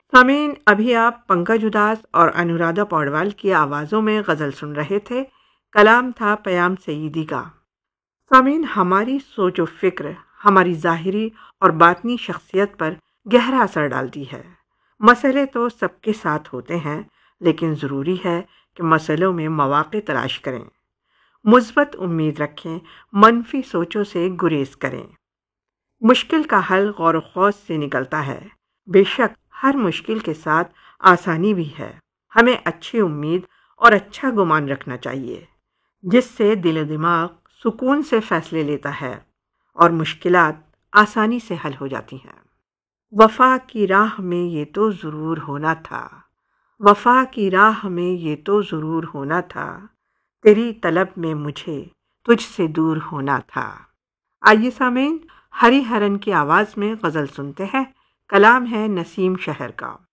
سامعین، ابھی آپ پنکج اداس اور انورادھا پوڈوال کی آوازوں میں غزل سن رہے تھے۔ کلام تھا پیام سعیدی کا۔ سامعین، ہماری سوچ و فکر ہماری ظاہری اور باطنی شخصیت پر گہرا اثر ڈالتی ہے۔ مسئلے تو سب کے ساتھ ہوتے ہیں، لیکن ضروری ہے کہ مسئلوں میں مواقع تلاش کریں، مثبت امید رکھیں، منفی سوچوں سے گریز کریں۔ مشکل کا حل غور و خوض سے نکلتا ہے۔ بے شک ہر مشکل کے ساتھ آسانی بھی ہے۔ ہمیں اچھی امید اور اچھا گمان رکھنا چاہیے، جس سے دل و دماغ سکون سے فیصلے لیتا ہے اور مشکلات آسانی سے حل ہو جاتی ہیں۔ وفا کی راہ میں یہ تو ضرور ہونا تھا، وفا کی راہ میں یہ تو ضرور ہونا تھا، تیری طلب میں مجھے تجھ سے دور ہونا تھا۔ آئیے سامعین، ہری ہرن کی آواز میں غزل سنتے ہیں۔ کلام ہے نسیم شہر کا۔